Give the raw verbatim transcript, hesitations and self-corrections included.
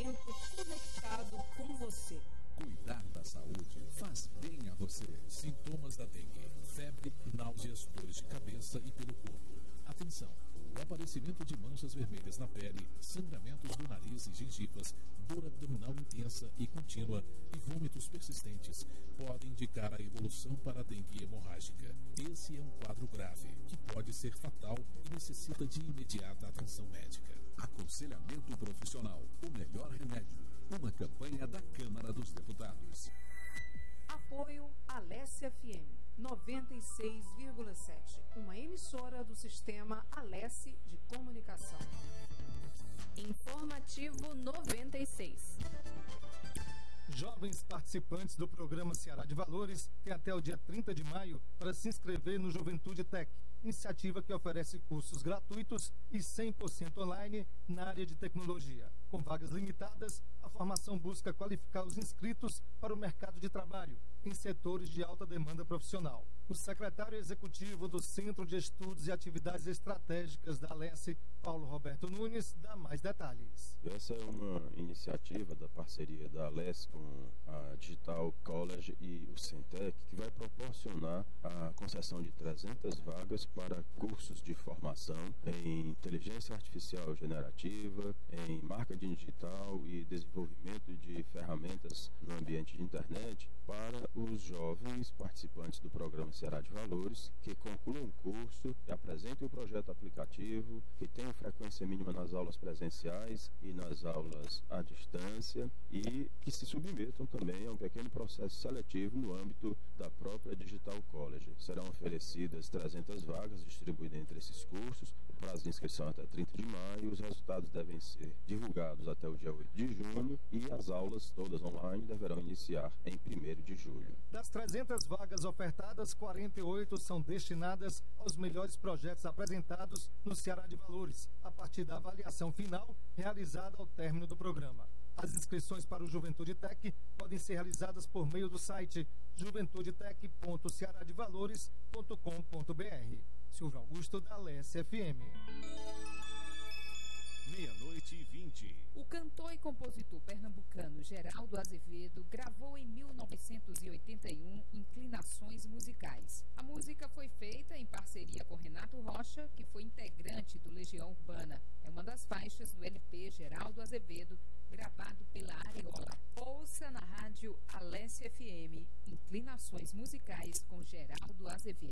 sempre conectado com você. Cuidar da saúde faz bem a você. Sintomas da dengue: febre, náuseas, dores de cabeça e pelo corpo. Atenção! O aparecimento de manchas vermelhas na pele, sangramentos do nariz e gengivas, dor abdominal intensa e contínua e vômitos persistentes podem indicar a evolução para a dengue hemorrágica. Esse é um quadro grave, que pode ser fatal e necessita de imediata atenção médica. Aconselhamento profissional, o melhor remédio. Uma campanha da Câmara dos Deputados. Apoio Alesse F M noventa e seis vírgula sete, uma emissora do sistema Alesse de comunicação. Informativo noventa e seis. Jovens participantes do programa Ceará de Valores têm até o dia trinta de maio para se inscrever no Juventude Tech, iniciativa que oferece cursos gratuitos e cem por cento online na área de tecnologia. Com vagas limitadas, a formação busca qualificar os inscritos para o mercado de trabalho em setores de alta demanda profissional. O secretário executivo do Centro de Estudos e Atividades Estratégicas da Alesse, Paulo Roberto Nunes, dá mais detalhes. Essa é uma iniciativa da parceria da Alesse com a Digital College e o Centec, que vai proporcionar a concessão de trezentas vagas para cursos de formação em inteligência artificial generativa, em marketing digital e desenvolvimento de ferramentas no ambiente de internet para os jovens participantes do programa Ceará de Valores, que concluam o curso, que apresentem o projeto aplicativo, que tenham frequência mínima nas aulas presenciais e nas aulas à distância e que se submetam também a um pequeno processo seletivo no âmbito da própria Digital College. Serão oferecidas trezentas vagas distribuídas entre esses cursos, o prazo de inscrição é até trinta de maio, os resultados devem ser divulgados até o dia oito de junho e as aulas todas online deverão iniciar em primeiro de julho. Das trezentas vagas ofertadas, quarenta e oito são destinadas aos melhores projetos apresentados no Ceará de Valores, a partir da avaliação final realizada ao término do programa. As inscrições para o Juventude Tech podem ser realizadas por meio do site juventudetech ponto ceará de valores ponto com ponto b r. Silvio Augusto, da Alesse F M. Meia-noite e vinte. O cantor e compositor pernambucano Geraldo Azevedo gravou em mil novecentos e oitenta e um Inclinações Musicais. A música foi feita em parceria com Renato Rocha, que foi integrante do Legião Urbana. É uma das faixas do L P Geraldo Azevedo, gravado pela Areola. Ouça na rádio Alesse F M Inclinações Musicais com Geraldo Azevedo.